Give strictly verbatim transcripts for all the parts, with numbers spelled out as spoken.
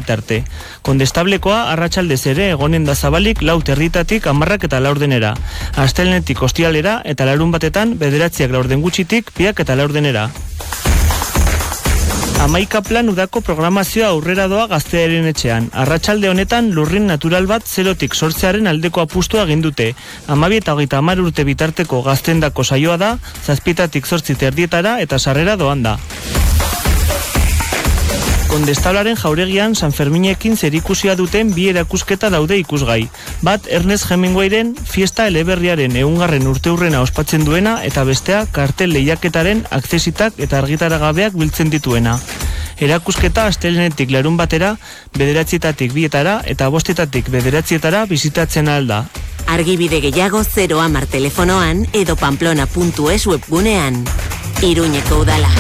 bitarte. Kondestablekoa arratsaldez ere egonen da zabalik lau territatik hamarrak eta laurdenera. Astelenetik ostiralera eta larun batetan bederatziak laurden gutxitik biak eta laurdenera. Hamaika plan udako programazioa aurrera doa Gaztearen etxean. Arratsalde honetan lurrin natural bat zerotik sortzearen aldeko apustua egin dute. Hamabi eta hogeita hamar urte bitarteko gaztendako saioa da, zazpitatik zortzi terdietara eta sarrera doan da. Kondestablaren jauregian San Ferminekin zerikusia duten bi erakusketa daude ikusgai. Bat Ernest Hemingwayren fiesta eleberriaren ehungarren urteurrena ospatzen duena eta bestea kartel lehiaketaren akzesitak eta argitaragabeak biltzen dituena. Erakusketa astelenetik larun batera, bederatzietatik bietara eta bostetatik bederatzietara bizitatzen alda. Argibide gehiago zero hamar telefonoan edo pamplona puntu es webgunean. Iruñeko udala.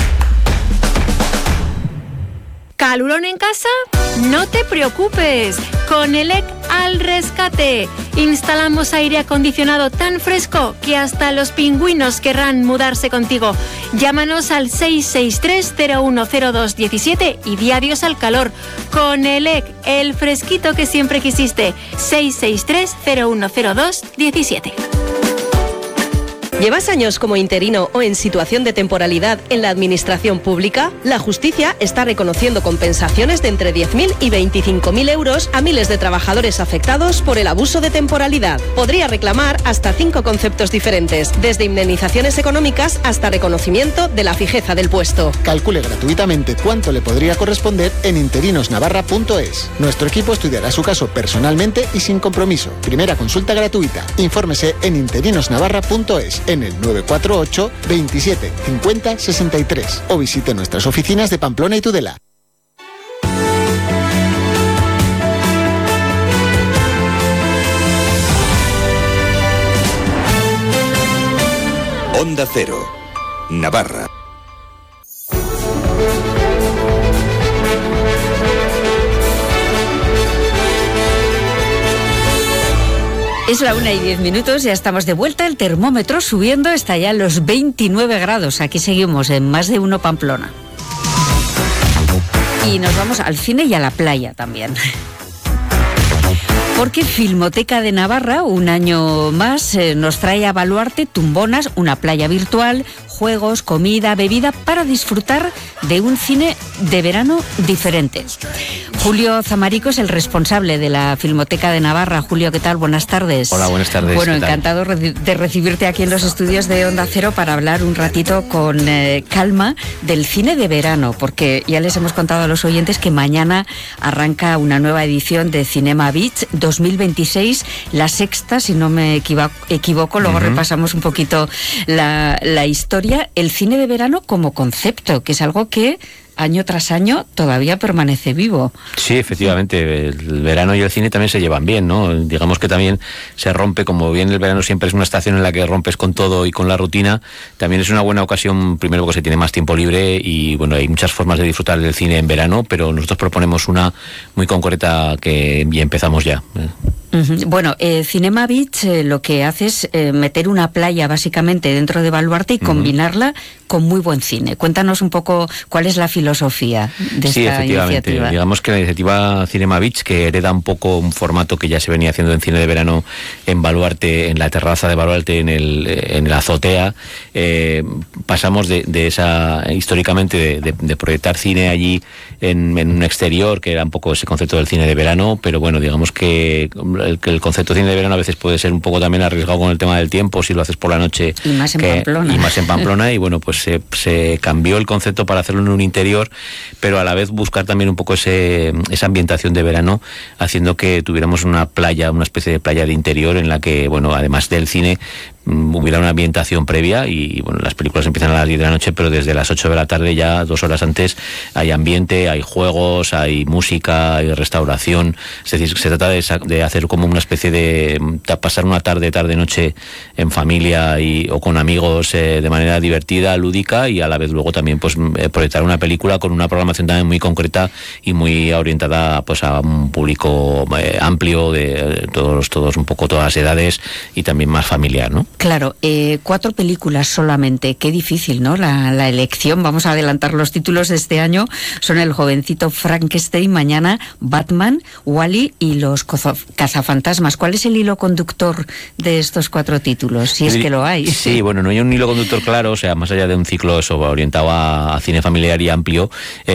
¿Calurón en casa? No te preocupes, con ELEC al rescate. Instalamos aire acondicionado tan fresco que hasta los pingüinos querrán mudarse contigo. Llámanos al seis seis tres cero uno cero dos uno siete y di adiós al calor. Con ELEC, el fresquito que siempre quisiste. seis seis tres cero uno cero dos uno siete. ¿Llevas años como interino o en situación de temporalidad en la administración pública? La justicia está reconociendo compensaciones de entre diez mil y veinticinco mil euros a miles de trabajadores afectados por el abuso de temporalidad. Podría reclamar hasta cinco conceptos diferentes, desde indemnizaciones económicas hasta reconocimiento de la fijeza del puesto. Calcule gratuitamente cuánto le podría corresponder en interinos navarra punto es. Nuestro equipo estudiará su caso personalmente y sin compromiso. Primera consulta gratuita. Infórmese en interinos navarra punto es. En el nueve cuatro ocho, veintisiete, cincuenta, sesenta y tres o visite nuestras oficinas de Pamplona y Tudela. Onda Cero, Navarra. Es la una y diez minutos, ya estamos de vuelta, el termómetro subiendo, está ya en los veintinueve grados, aquí seguimos en Más de Uno Pamplona. Y nos vamos al cine y a la playa también. Porque Filmoteca de Navarra, un año más, eh, nos trae a Baluarte Tumbonas, una playa virtual, juegos, comida, bebida, para disfrutar de un cine de verano diferente. Julio Zamarico es el responsable de la Filmoteca de Navarra. Julio, ¿qué tal? Buenas tardes. Hola, buenas tardes. Bueno, encantado de recibirte aquí en los estudios de Onda Cero para hablar un ratito con eh, calma del cine de verano, porque ya les hemos contado a los oyentes que mañana arranca una nueva edición de Cinema Beach dos mil veintiséis, la sexta, si no me equivoco, equivoco luego uh-huh. repasamos un poquito la, la historia. El cine de verano como concepto, que es algo que año tras año todavía permanece vivo. Sí, efectivamente, el verano y el cine también se llevan bien, ¿no? Digamos que también se rompe, como bien el verano siempre es una estación en la que rompes con todo y con la rutina, también es una buena ocasión, primero porque se tiene más tiempo libre y bueno, hay muchas formas de disfrutar del cine en verano, pero nosotros proponemos una muy concreta que ya empezamos ya. Uh-huh. Bueno, eh, Cinema Beach eh, lo que hace es eh, meter una playa básicamente dentro de Baluarte y uh-huh. combinarla con muy buen cine. Cuéntanos un poco cuál es la filosofía de sí, esta efectivamente. iniciativa. Digamos que la iniciativa Cinema Beach, que hereda un poco un formato que ya se venía haciendo en cine de verano en Baluarte, en la terraza de Baluarte, en el en la azotea, eh, pasamos de, de esa, históricamente, de, de, de proyectar cine allí en, en un exterior, que era un poco ese concepto del cine de verano, pero bueno, digamos que el, que el concepto de cine de verano a veces puede ser un poco también arriesgado con el tema del tiempo, si lo haces por la noche. Y más en que, Pamplona. Y más en Pamplona, y bueno, pues se, se cambió el concepto para hacerlo en un interior, pero a la vez buscar también un poco ese esa ambientación de verano, haciendo que tuviéramos una playa, una especie de playa de interior en la que, bueno, además del cine, hubiera una ambientación previa y, bueno, las películas empiezan a las diez de la noche, pero desde las ocho de la tarde, ya dos horas antes, hay ambiente, hay juegos, hay música, hay restauración. Es decir, se trata de, de hacer como una especie de, de pasar una tarde, tarde-noche en familia y, o con amigos eh, de manera divertida, lúdica, y a la vez luego también pues eh, proyectar una película con una programación también muy concreta y muy orientada pues a un público eh, amplio, de, de todos, todos un poco todas las edades y también más familiar, ¿no? Claro, eh, cuatro películas solamente, qué difícil, ¿no? La, la elección, vamos a adelantar los títulos de este año, son El jovencito Frankenstein, mañana Batman, Wall-E y Los cazafantasmas. ¿Cuál es el hilo conductor de estos cuatro títulos, si es que lo hay? Sí, bueno, no hay un hilo conductor claro, o sea, más allá de un ciclo eso, orientado a, a cine familiar y amplio,